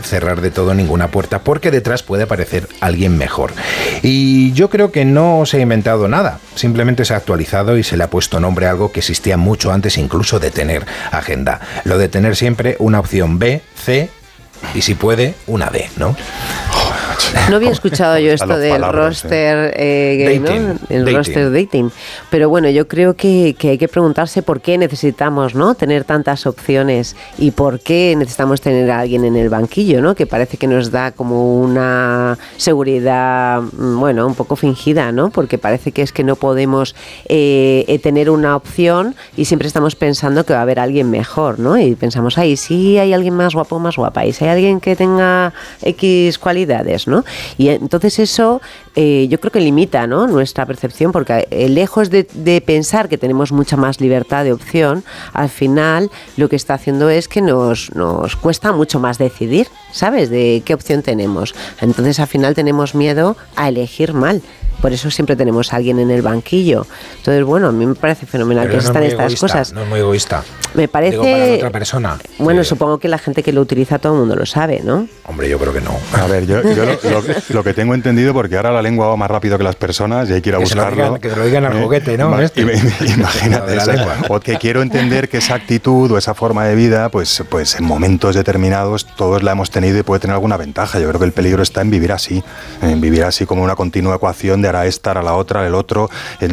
cerrar de todo ninguna puerta, porque detrás puede aparecer alguien mejor. Y yo creo que no se ha inventado nada, simplemente se ha actualizado y se le ha puesto nombre a algo que existía mucho antes incluso de tener agenda. Lo de tener siempre una opción B, C y si puede, una D, ¿no? No había escuchado yo esto del roster dating, ¿no? El roster dating. Pero bueno, yo creo que hay que preguntarse por qué necesitamos, ¿no?, tener tantas opciones y por qué necesitamos tener a alguien en el banquillo, ¿no?, que parece que nos da como una seguridad, bueno, un poco fingida, ¿no?, porque parece que es que no podemos tener una opción y siempre estamos pensando que va a haber alguien mejor, ¿no? Y pensamos, ay, sí hay alguien más guapo o más guapa, y si hay alguien que tenga X cualidades, ¿no? Y entonces eso yo creo que limita, ¿no?, nuestra percepción, porque lejos de pensar que tenemos mucha más libertad de opción, al final lo que está haciendo es que nos cuesta mucho más decidir, ¿sabes?, de qué opción tenemos. Entonces al final tenemos miedo a elegir mal. Por eso siempre tenemos a alguien en el banquillo. Entonces, bueno, a mí me parece fenomenal que están estas cosas. No es muy egoísta. Me parece... Digo, para la otra persona. Bueno, supongo que la gente que lo utiliza, todo el mundo lo sabe, ¿no? Hombre, yo creo que no. A ver, yo lo que tengo entendido, porque ahora la lengua va más rápido que las personas y hay que ir a buscarlo. Que te lo digan al juguete, ¿no? Imagínate eso. O que quiero entender que esa actitud o esa forma de vida, pues en momentos determinados todos la hemos tenido y puede tener alguna ventaja. Yo creo que el peligro está en vivir así como una continua ecuación de ahora esta, ahora la otra, el otro.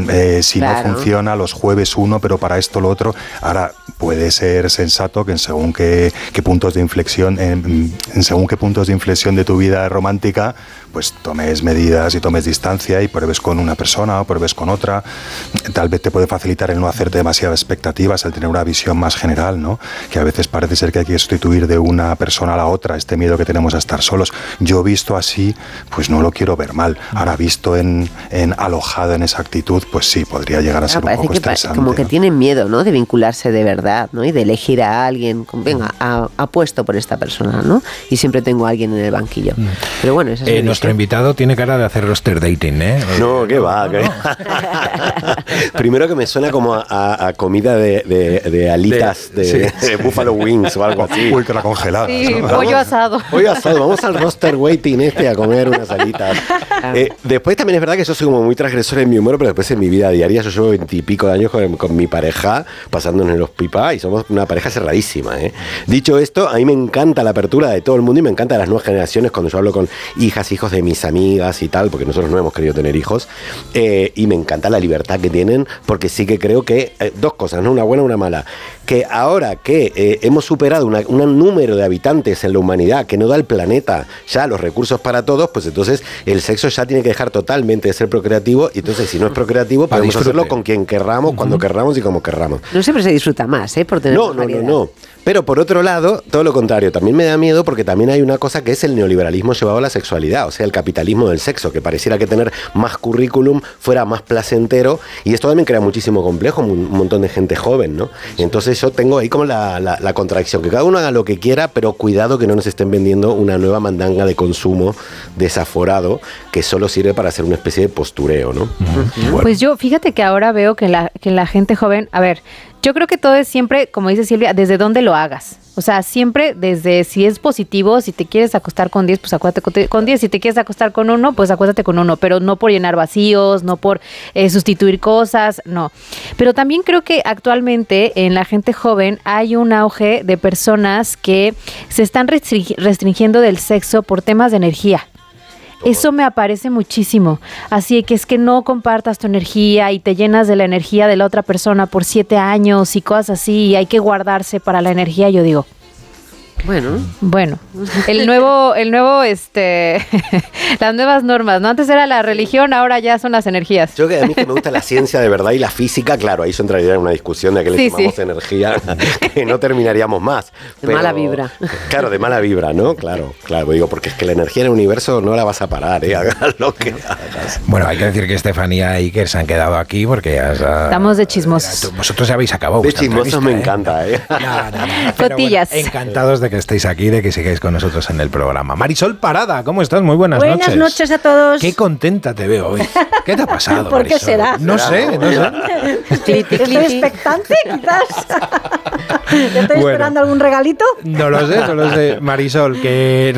Si claro, no funciona, los jueves uno, pero para esto lo otro. Ahora puede ser sensato que según qué puntos de inflexión, según qué puntos de inflexión de tu vida romántica, pues tomes medidas y tomes distancia y pruebes con una persona o pruebes con otra. Tal vez te puede facilitar el no hacerte demasiadas expectativas, el tener una visión más general, ¿no? Que a veces parece ser que hay que sustituir de una persona a la otra, este miedo que tenemos a estar solos. Yo visto así, pues no lo quiero ver mal. Ahora visto alojado en esa actitud, pues sí, podría llegar a ser un poco estresante. Como que tienen miedo, ¿no?, de vincularse de verdad, ¿no?, y de elegir a alguien, venga, apuesto por esta persona, ¿no?, y siempre tengo a alguien en el banquillo. Pero bueno, esa es nuestro invitado tiene cara de hacer roster dating, ¿eh? No, ¿qué va? ¿Qué? Primero que me suena como a comida de alitas de Buffalo Wings o algo así. Ultra congelada. Sí, ¿no? Pollo asado. Vamos al roster waiting a comer unas alitas. Después también es verdad que yo soy como muy transgresor en mi humor, pero después en mi vida diaria yo llevo 20 y pico de años con mi pareja pasándonos en los pipas y somos una pareja cerradísima, ¿eh? Dicho esto, a mí me encanta la apertura de todo el mundo y me encanta las nuevas generaciones cuando yo hablo con hijos de mis amigas y tal, porque nosotros no hemos querido tener hijos, y me encanta la libertad que tienen, porque sí que creo que dos cosas, ¿no?, una buena y una mala, que ahora que hemos superado un número de habitantes en la humanidad que no da el planeta ya los recursos para todos, pues entonces el sexo ya tiene que dejar totalmente de ser procreativo, y entonces si no es procreativo podemos hacerlo con quien querramos, cuando querramos y como querramos. No siempre se disfruta más, por tener variedad. No. Pero por otro lado, todo lo contrario, también me da miedo porque también hay una cosa que es el neoliberalismo llevado a la sexualidad, o sea, el capitalismo del sexo, que pareciera que tener más currículum fuera más placentero, y esto también crea muchísimo complejo, un montón de gente joven, ¿no? Entonces yo tengo ahí como la contradicción, que cada uno haga lo que quiera, pero cuidado que no nos estén vendiendo una nueva mandanga de consumo desaforado que solo sirve para hacer una especie de postureo, ¿no? Bueno. Pues yo, fíjate que ahora veo que la gente joven, a ver, yo creo que todo es siempre, como dice Silvia, desde dónde lo hagas. O sea, siempre desde si es positivo, si te quieres acostar con 10, pues acuéstate con 10. Si te quieres acostar con uno, pues acuéstate con uno. Pero no por llenar vacíos, no por sustituir cosas, no. Pero también creo que actualmente en la gente joven hay un auge de personas que se están restringiendo del sexo por temas de energía. Eso me aparece muchísimo. Así que es que no compartas tu energía y te llenas de la energía de la otra persona por 7 años y cosas así, y hay que guardarse para la energía. Yo digo, Bueno, el nuevo, las nuevas normas, ¿no? Antes era la religión, ahora ya son las energías. Yo que a mí que me gusta la ciencia de verdad y la física, claro, ahí eso entraría en una discusión de a qué le llamamos energía, que no terminaríamos más. De mala vibra. Claro, de mala vibra, ¿no? Claro, digo, porque es que la energía en el universo no la vas a parar, hagas lo que hagas. Bueno, hay que decir que Estefanía y Iker se han quedado aquí porque estamos de chismosos. Vosotros ya habéis acabado. De chismosos me encanta, Cotillas. Bueno, encantados de que estéis aquí, de que sigáis con nosotros en el programa. Marisol Parada, ¿cómo estás? Muy buenas noches. Buenas noches a todos. Qué contenta te veo hoy. ¿Qué te ha pasado, ¿Por qué Marisol? será? No sé. ¿Estoy expectante, quizás? ¿Estoy esperando algún regalito? No lo sé. Marisol, que